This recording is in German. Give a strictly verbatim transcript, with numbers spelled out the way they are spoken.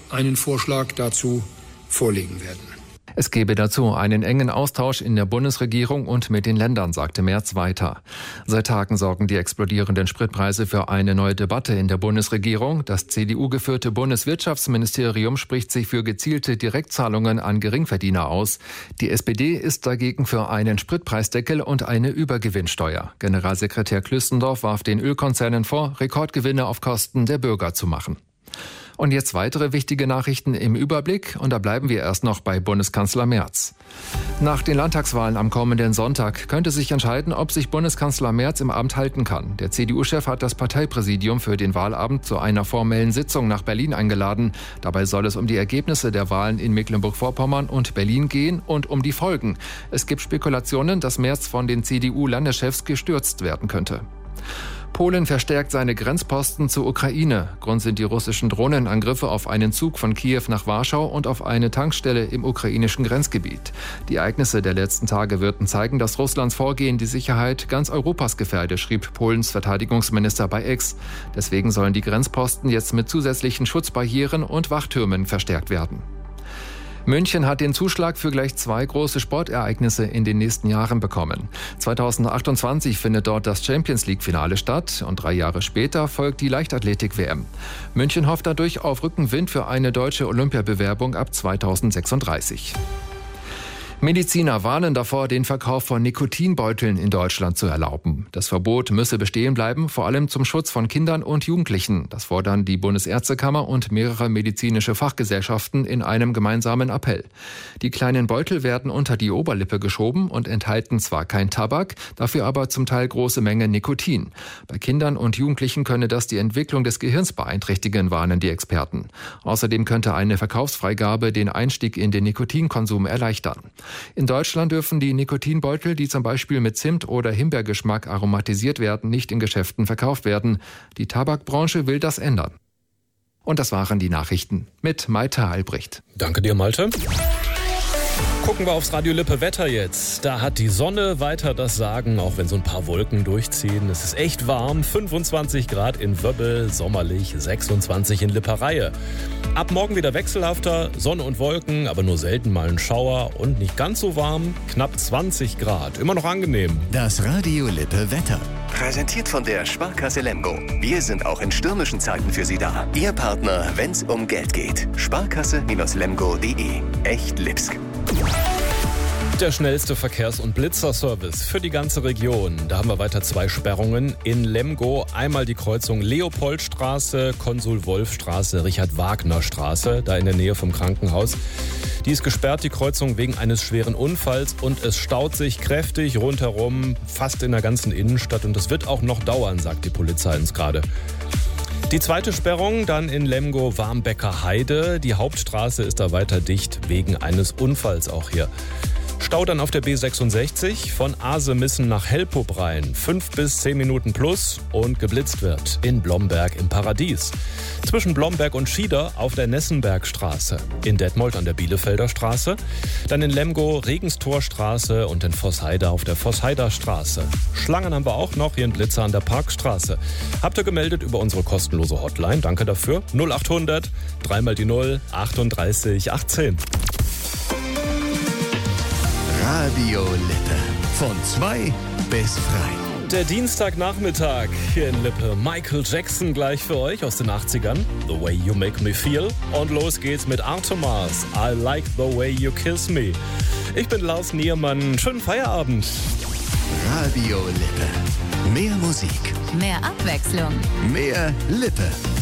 einen Vorschlag dazu vorlegen werden. Es gebe dazu einen engen Austausch in der Bundesregierung und mit den Ländern, sagte Merz weiter. Seit Tagen sorgen die explodierenden Spritpreise für eine neue Debatte in der Bundesregierung. Das C D U-geführte Bundeswirtschaftsministerium spricht sich für gezielte Direktzahlungen an Geringverdiener aus. Die S P D ist dagegen für einen Spritpreisdeckel und eine Übergewinnsteuer. Generalsekretär Klüstendorf warf den Ölkonzernen vor, Rekordgewinne auf Kosten der Bürger zu machen. Und jetzt weitere wichtige Nachrichten im Überblick. Und da bleiben wir erst noch bei Bundeskanzler Merz. Nach den Landtagswahlen am kommenden Sonntag könnte sich entscheiden, ob sich Bundeskanzler Merz im Amt halten kann. Der C D U-Chef hat das Parteipräsidium für den Wahlabend zu einer formellen Sitzung nach Berlin eingeladen. Dabei soll es um die Ergebnisse der Wahlen in Mecklenburg-Vorpommern und Berlin gehen und um die Folgen. Es gibt Spekulationen, dass Merz von den C D U-Landeschefs gestürzt werden könnte. Polen verstärkt seine Grenzposten zur Ukraine. Grund sind die russischen Drohnenangriffe auf einen Zug von Kiew nach Warschau und auf eine Tankstelle im ukrainischen Grenzgebiet. Die Ereignisse der letzten Tage würden zeigen, dass Russlands Vorgehen die Sicherheit ganz Europas gefährde, schrieb Polens Verteidigungsminister bei X. Deswegen sollen die Grenzposten jetzt mit zusätzlichen Schutzbarrieren und Wachtürmen verstärkt werden. München hat den Zuschlag für gleich zwei große Sportereignisse in den nächsten Jahren bekommen. zweitausendachtundzwanzig findet dort das Champions-League-Finale statt und drei Jahre später folgt die Leichtathletik-W M. München hofft dadurch auf Rückenwind für eine deutsche Olympiabewerbung ab zweitausendsechsunddreißig. Mediziner warnen davor, den Verkauf von Nikotinbeuteln in Deutschland zu erlauben. Das Verbot müsse bestehen bleiben, vor allem zum Schutz von Kindern und Jugendlichen. Das fordern die Bundesärztekammer und mehrere medizinische Fachgesellschaften in einem gemeinsamen Appell. Die kleinen Beutel werden unter die Oberlippe geschoben und enthalten zwar kein Tabak, dafür aber zum Teil große Mengen Nikotin. Bei Kindern und Jugendlichen könne das die Entwicklung des Gehirns beeinträchtigen, warnen die Experten. Außerdem könnte eine Verkaufsfreigabe den Einstieg in den Nikotinkonsum erleichtern. In Deutschland dürfen die Nikotinbeutel, die zum Beispiel mit Zimt- oder Himbeergeschmack aromatisiert werden, nicht in Geschäften verkauft werden. Die Tabakbranche will das ändern. Und das waren die Nachrichten mit Malte Albrecht. Danke dir, Malte. Gucken wir aufs Radio Lippe Wetter jetzt. Da hat die Sonne weiter das Sagen, auch wenn so ein paar Wolken durchziehen. Es ist echt warm, fünfundzwanzig Grad in Wöbbel, sommerlich sechsundzwanzig in Lippereihe. Ab morgen wieder wechselhafter, Sonne und Wolken, aber nur selten mal ein Schauer und nicht ganz so warm, knapp zwanzig Grad. Immer noch angenehm. Das Radio Lippe Wetter. Präsentiert von der Sparkasse Lemgo. Wir sind auch in stürmischen Zeiten für Sie da. Ihr Partner, wenn's um Geld geht. Sparkasse Lemgo punkt de. Echt Lipsk. Der schnellste Verkehrs- und Blitzerservice für die ganze Region. Da haben wir weiter zwei Sperrungen in Lemgo. Einmal die Kreuzung Leopoldstraße, Konsul-Wolf-Straße, Richard-Wagner-Straße, da in der Nähe vom Krankenhaus. Die ist gesperrt, die Kreuzung, wegen eines schweren Unfalls und es staut sich kräftig rundherum, fast in der ganzen Innenstadt. Und das wird auch noch dauern, sagt die Polizei uns gerade. Die zweite Sperrung dann in Lemgo-Warmbecker Heide. Die Hauptstraße ist da weiter dicht wegen eines Unfalls auch hier. Stau dann auf der B sechsundsechzig von Asemissen nach Helpup rein. Fünf bis zehn Minuten plus und geblitzt wird in Blomberg im Paradies. Zwischen Blomberg und Schieder auf der Nessenbergstraße. In Detmold an der Bielefelder Straße. Dann in Lemgo Regenstorstraße und in Vossheide auf der Vossheider Straße. Schlangen haben wir auch noch, hier in Blitzer an der Parkstraße. Habt ihr gemeldet über unsere kostenlose Hotline? Danke dafür. null achthundert, dreimal die null, achtunddreißig achtzehn. Radio Lippe. Von zwei bis drei. Der Dienstagnachmittag hier in Lippe. Michael Jackson gleich für euch aus den achtzigern. The Way You Make Me Feel. Und los geht's mit Artemas. I Like the Way You Kiss Me. Ich bin Lars Niermann. Schönen Feierabend. Radio Lippe. Mehr Musik. Mehr Abwechslung. Mehr Lippe.